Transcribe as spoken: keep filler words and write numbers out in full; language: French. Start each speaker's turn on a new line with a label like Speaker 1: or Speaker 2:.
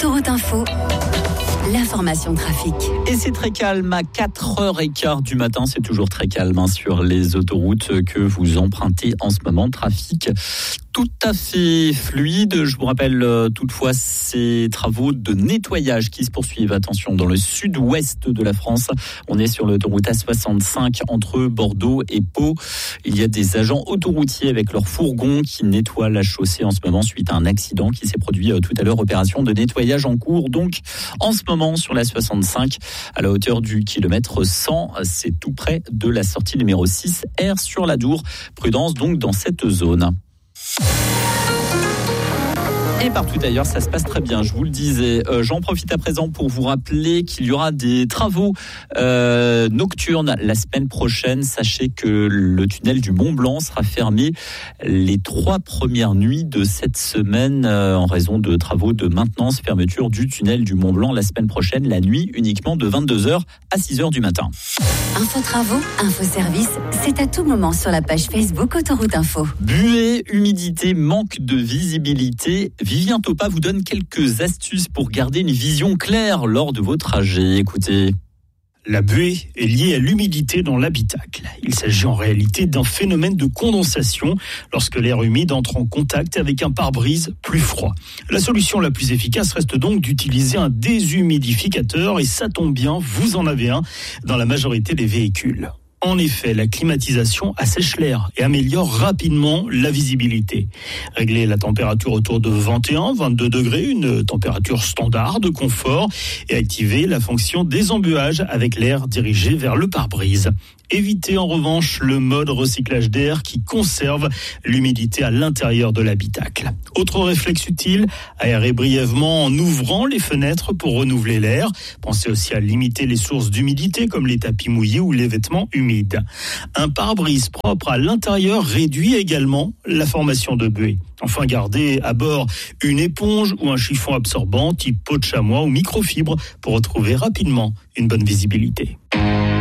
Speaker 1: Autoroute Info, l'information trafic.
Speaker 2: Et c'est très calme à quatre heures quinze du matin. C'est toujours très calme hein, sur les autoroutes que vous empruntez en ce moment. Trafic tout à fait fluide. Je vous rappelle euh, toutefois ces travaux de nettoyage qui se poursuivent. Attention, dans le sud-ouest de la France, on est sur l'autoroute A soixante-cinq entre Bordeaux et Pau. Il y a des agents autoroutiers avec leurs fourgons qui nettoient la chaussée en ce moment suite à un accident qui s'est produit euh, tout à l'heure. Opération de nettoyage en cours. Donc, en ce moment, sur la soixante-cinq, à la hauteur du kilomètre cent, c'est tout près de la sortie numéro six R sur l'Adour. Prudence donc dans cette zone. Et partout ailleurs, ça se passe très bien, je vous le disais. Euh, j'en profite à présent pour vous rappeler qu'il y aura des travaux euh, nocturnes la semaine prochaine. Sachez que le tunnel du Mont Blanc sera fermé les trois premières nuits de cette semaine euh, en raison de travaux de maintenance. Fermeture du tunnel du Mont Blanc la semaine prochaine, la nuit uniquement de vingt-deux heures à six heures du matin.
Speaker 1: Info travaux, info service, c'est à tout moment sur la page Facebook Autoroute Info.
Speaker 2: Buée, humidité, manque de visibilité. Vivien Topa vous donne quelques astuces pour garder une vision claire lors de vos trajets. Écoutez.
Speaker 3: La buée est liée à l'humidité dans l'habitacle. Il s'agit en réalité d'un phénomène de condensation lorsque l'air humide entre en contact avec un pare-brise plus froid. La solution la plus efficace reste donc d'utiliser un déshumidificateur et ça tombe bien, vous en avez un dans la majorité des véhicules. En effet, la climatisation assèche l'air et améliore rapidement la visibilité. Régler la température autour de vingt et un à vingt-deux degrés, une température standard de confort, et activer la fonction désembuage avec l'air dirigé vers le pare-brise. Évitez en revanche le mode recyclage d'air qui conserve l'humidité à l'intérieur de l'habitacle. Autre réflexe utile, aérer brièvement en ouvrant les fenêtres pour renouveler l'air. Pensez aussi à limiter les sources d'humidité comme les tapis mouillés ou les vêtements humides. Un pare-brise propre à l'intérieur réduit également la formation de buée. Enfin, gardez à bord une éponge ou un chiffon absorbant type peau de chamois ou microfibre pour retrouver rapidement une bonne visibilité.